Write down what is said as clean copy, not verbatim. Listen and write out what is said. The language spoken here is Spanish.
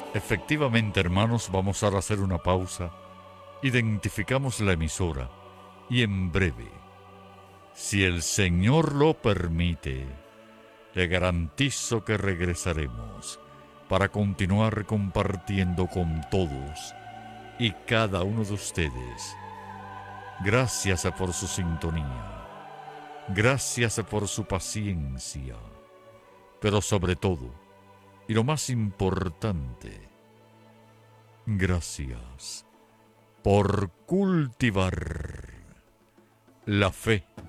Efectivamente, hermanos, vamos ahora a hacer una pausa. Identificamos la emisora y en breve, si el Señor lo permite, le garantizo que regresaremos para continuar compartiendo con todos y cada uno de ustedes. Gracias por su sintonía, gracias por su paciencia, pero sobre todo, y lo más importante, gracias por cultivar la fe